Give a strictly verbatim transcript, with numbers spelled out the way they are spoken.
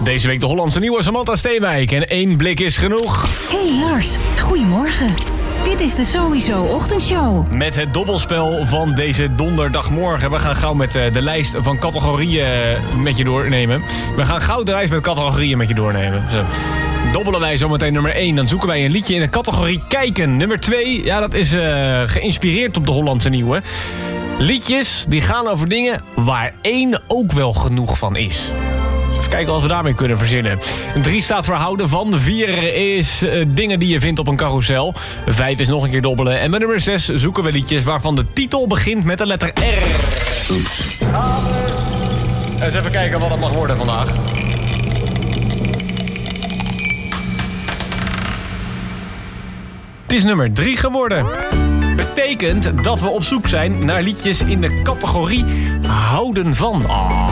Deze week de Hollandse nieuwe Samantha Steenwijk. En één blik is genoeg. Hey Lars, goedemorgen. Dit is de Sowieso Ochtendshow. Met het dobbelspel van deze donderdagmorgen. We gaan gauw met de lijst van categorieën met je doornemen. We gaan gauw de lijst met categorieën met je doornemen. Zo. Dobbelen wij zometeen nummer één. Dan zoeken wij een liedje in de categorie kijken. Nummer twee, ja, dat is uh, geïnspireerd op de Hollandse nieuwe. Liedjes die gaan over dingen waar één ook wel genoeg van is. Even kijken wat we daarmee kunnen verzinnen. Drie staat voor houden van. Vier is uh, dingen die je vindt op een carousel. Vijf is nog een keer dobbelen. En bij nummer zes zoeken we liedjes waarvan de titel begint met de letter R. Oeps. Eens even kijken wat het mag worden vandaag. Het is nummer drie geworden. Betekent dat we op zoek zijn naar liedjes in de categorie houden van. Oh.